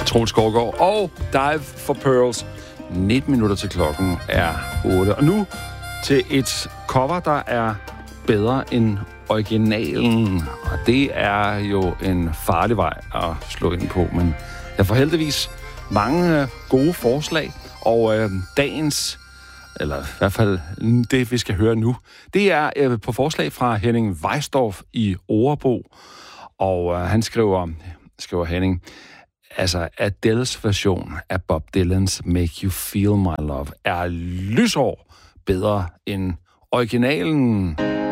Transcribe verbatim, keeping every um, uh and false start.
Troels Skovgaard og Dive for Pearls. nitten minutter til klokken er otte. Og nu til et cover, der er bedre end originalen. Og det er jo en farlig vej at slå ind på. Men jeg får heldigvis mange gode forslag. Og øh, dagens, eller i hvert fald det, vi skal høre nu, det er øh, på forslag fra Henning Weisdorf i Orebro. Og øh, han skriver, skriver Henning, altså Adele's version af Bob Dylan's Make You Feel My Love er lysår bedre end originalen.